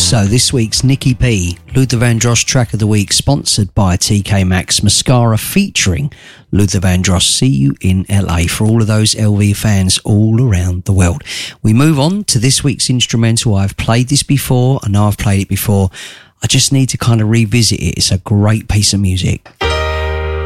So this week's Nicky P, Luther Vandross track of the week, sponsored by TK Maxx Mascara, featuring Luther Vandross. See you in LA, for all of those LV fans all around the world. We move on to this week's instrumental. I've played this before. I know I've played it before. I just need to kind of revisit it. It's a great piece of music.